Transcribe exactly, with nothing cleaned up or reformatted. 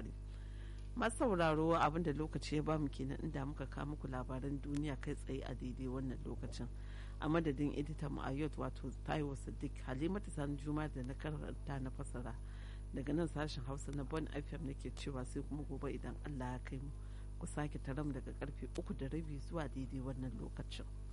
labari. Masu sauraro abinda lokaci ya bamu kenan inda muka kawo muku labaran duniya kai tsaye a daidai wannan lokacin. A madadin editan mu a yau wato Taiwo Sadiq, Halimatu Sani Juma da na karanta na fasara daga nan sashen Hausa na Bon F M nake cewa sai kuma gobe idan Allah ya kai mu ku sake taram daga karfe uku da rabi zuwa daidai wannan lokacin.